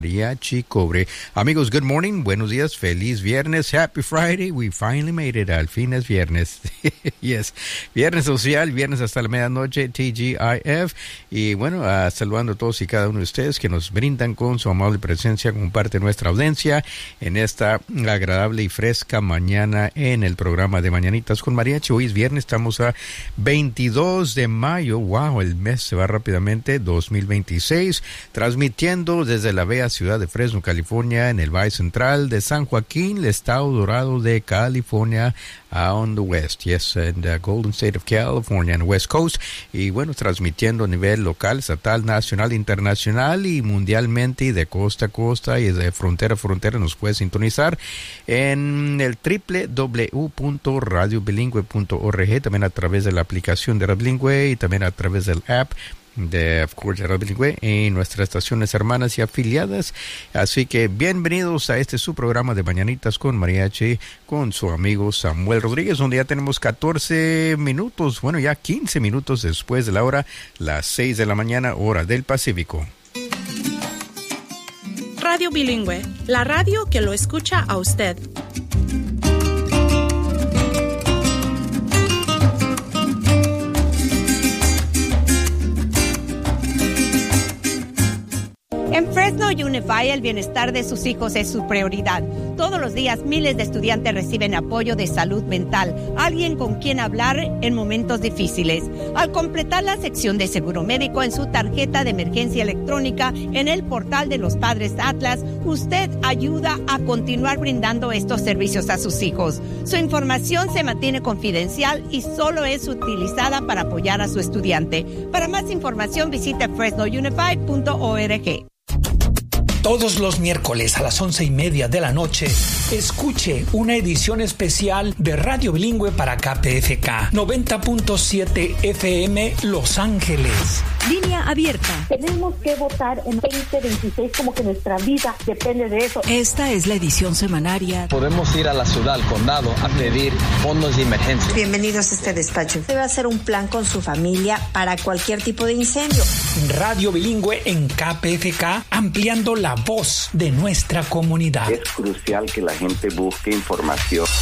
Mariachi Cobre. Amigos, good morning, buenos días, feliz viernes, happy Friday, we finally made it, al fin es viernes. Yes, viernes social, viernes hasta la medianoche, TGIF, y bueno, saludando a todos y cada uno de ustedes que nos brindan con su amable presencia, como parte de nuestra audiencia en esta agradable y fresca mañana en el programa de Mañanitas con Mariachi. Hoy es viernes, estamos a 22 de mayo, wow, el mes se va rápidamente, 2026, transmitiendo desde la bella ciudad de Fresno, California, en el Valle Central de San Joaquín, el estado dorado de California, on the west, yes, in the golden state of California, on the west coast, y bueno, transmitiendo a nivel local, estatal, nacional, internacional y mundialmente, y de costa a costa y de frontera a frontera. Nos puede sintonizar en el www.radiobilingüe.org, también a través de la aplicación de Radio Bilingüe y también a través del app de, of course, Radio Bilingüe y nuestras estaciones hermanas y afiliadas. Así que bienvenidos a este su programa de Mañanitas con Mariachi, con su amigo Samuel Rodríguez, donde ya tenemos 14 minutos, bueno, ya 15 minutos después de la hora, las 6 de la mañana, hora del Pacífico. Radio Bilingüe, la radio que lo escucha a usted. En Fresno Unified, el bienestar de sus hijos es su prioridad. Todos los días, miles de estudiantes reciben apoyo de salud mental, alguien con quien hablar en momentos difíciles. Al completar la sección de seguro médico en su tarjeta de emergencia electrónica en el portal de los Padres Atlas, usted ayuda a continuar brindando estos servicios a sus hijos. Su información se mantiene confidencial y solo es utilizada para apoyar a su estudiante. Para más información, visite fresnounified.org. Todos los miércoles a las 11:30 de la noche, escuche una edición especial de Radio Bilingüe para KPFK 90.7 FM Los Ángeles. Línea abierta. Tenemos que votar en 2026, como que nuestra vida depende de eso. Esta es la edición semanaria. Podemos ir a la ciudad, al condado, a pedir fondos de emergencia. Bienvenidos a este despacho. Debe hacer un plan con su familia para cualquier tipo de incendio. Radio Bilingüe en KPFK, ampliando la voz de nuestra comunidad. Es crucial que la gente busque información.